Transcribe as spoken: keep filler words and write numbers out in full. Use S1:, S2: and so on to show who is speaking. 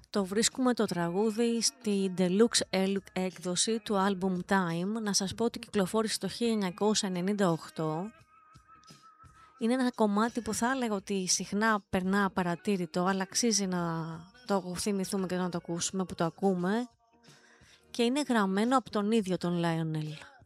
S1: Το βρίσκουμε το τραγούδι στη Deluxe έκδοση του album Time. Να σας πω ότι κυκλοφόρησε το χίλια εννιακόσια ενενήντα οκτώ. Είναι ένα κομμάτι που θα έλεγα ότι συχνά περνά απαρατήρητο, αλλά αξίζει να το θυμηθούμε και να το ακούσουμε που το ακούμε. Και είναι γραμμένο από τον ίδιο τον Lionel.